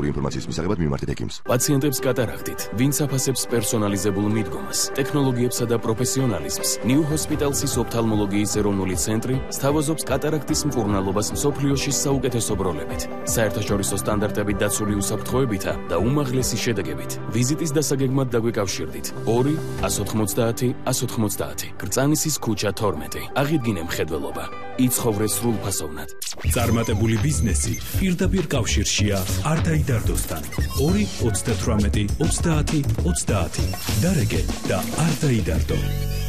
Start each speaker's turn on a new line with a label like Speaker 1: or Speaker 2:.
Speaker 1: ინფორმაციის მისაღებად მიმართეთ ექიმს.
Speaker 2: პაციენტებს კატარაქტით, ვინც აფასებს პერსონალიზებულ მიდგომას, ტექნოლოგიებსა და პროფესიონალიზმს, New Hospital-ის ოფთალმოლოგიის ეროვნული ცენტრი სთავაზობს კატარაქტის მკურნალობას მსოფლიოში საუკეთესო ბროლებით, საერთაშორისო სტანდარტებით დაცული უსაფრთხოებითა და უმაღლესი შედეგებით. ვიზიტის დასაგეგმად დაგვიკავშირდით 2-190-190 გრწანისის ქუჩა 12. აღიდგინე მხედველობა. იცხოვრე სრულფასოვნად.
Speaker 3: წარმატებული ბიზნესი პირდაპირ კავშირშია არ დაიდარდოსთან. 2-88-30-30 დარეგე და არ დაიდარდო.